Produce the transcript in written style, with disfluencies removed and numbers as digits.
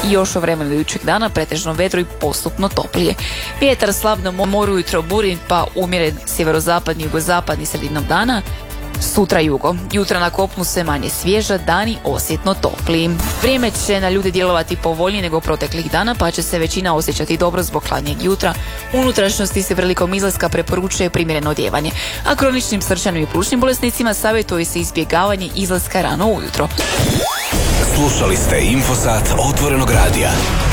I još o vremenu idućeg dana pretežno vedro i postupno toplije. Vjetar slab na moru ujutro buri pa umire sjeverozapadni i jugozapadni sredinom dana. Sutra jugo. Jutra na kopnu sve manje svježa, dani osjetno topliji. Vrijeme će na ljude djelovati povoljnije nego proteklih dana, pa će se većina osjećati dobro zbog hladnijeg jutra. U unutrašnjosti se prilikom izlaska preporučuje primjereno odjevanje, a kroničnim srčanim i plućnim bolesnicima savjetuje se izbjegavanje izlaska rano ujutro. Slušali ste Infosat Otvorenog radija.